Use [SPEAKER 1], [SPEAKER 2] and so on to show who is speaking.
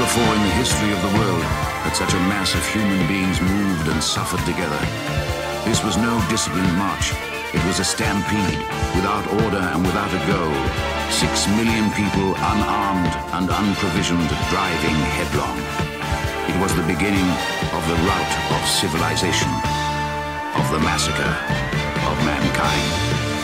[SPEAKER 1] before in the history of the world that such a mass of human beings moved and suffered together. This was no disciplined march. It was a stampede, without order and without a goal. 6 million people unarmed and unprovisioned, driving headlong. It was the beginning of the rout of civilization, of the massacre of mankind.